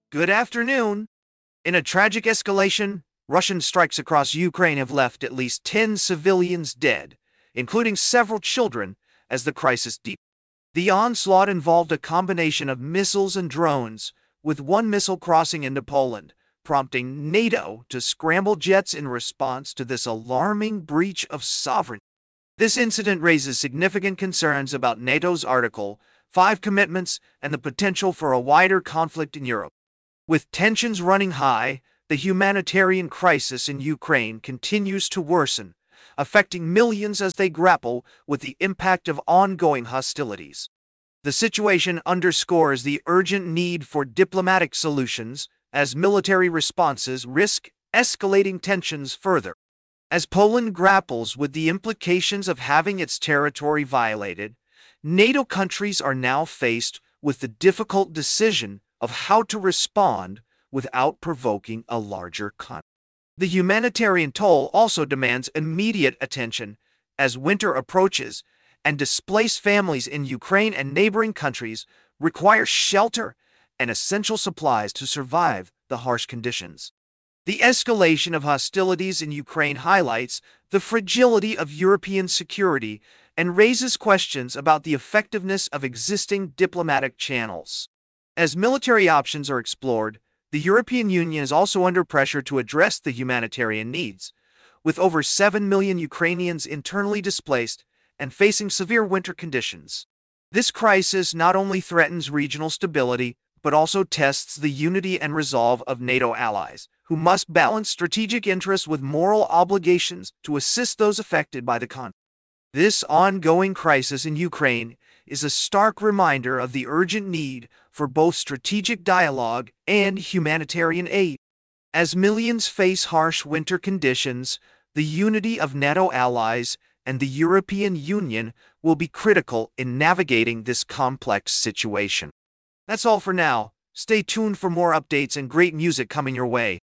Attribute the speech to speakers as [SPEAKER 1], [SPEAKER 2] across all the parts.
[SPEAKER 1] Good afternoon. In a tragic escalation, Russian strikes across Ukraine have left at least 10 civilians dead, including several children, as the crisis deepens. The onslaught involved a combination of missiles and drones, with one missile crossing into Poland, prompting NATO to scramble jets in response to this alarming breach of sovereignty. This incident raises significant concerns about NATO's Article 5 commitments and the potential for a wider conflict in Europe. With tensions running high, the humanitarian crisis in Ukraine continues to worsen, affecting millions as they grapple with the impact of ongoing hostilities. The situation underscores the urgent need for diplomatic solutions, as military responses risk escalating tensions further. As Poland grapples with the implications of having its territory violated, NATO countries are now faced with the difficult decision of how to respond without provoking a larger conflict. The humanitarian toll also demands immediate attention as winter approaches, and displaced families in Ukraine and neighboring countries require shelter and essential supplies to survive the harsh conditions. The escalation of hostilities in Ukraine highlights the fragility of European security and raises questions about the effectiveness of existing diplomatic channels. As military options are explored, the European Union is also under pressure to address the humanitarian needs, with over 7 million Ukrainians internally displaced and facing severe winter conditions. This crisis not only threatens regional stability, but also tests the unity and resolve of NATO allies, who must balance strategic interests with moral obligations to assist those affected by the conflict. This ongoing crisis in Ukraine is a stark reminder of the urgent need for both strategic dialogue and humanitarian aid. As millions face harsh winter conditions, the unity of NATO allies and the European Union will be critical in navigating this complex situation. That's all for now. Stay tuned for more updates and great music coming your way.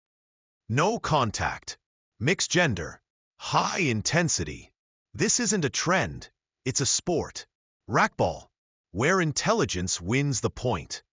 [SPEAKER 2] No contact. Mixed gender. High intensity. This isn't a trend, it's a sport. Racquetball, where intelligence wins the point.